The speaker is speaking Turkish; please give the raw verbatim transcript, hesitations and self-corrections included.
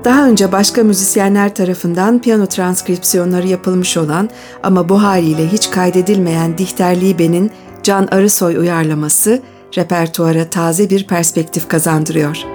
Daha önce başka müzisyenler tarafından piyano transkripsiyonları yapılmış olan ama bu haliyle hiç kaydedilmeyen Dichter Liebe'nin Can Arısoy uyarlaması repertuara taze bir perspektif kazandırıyor.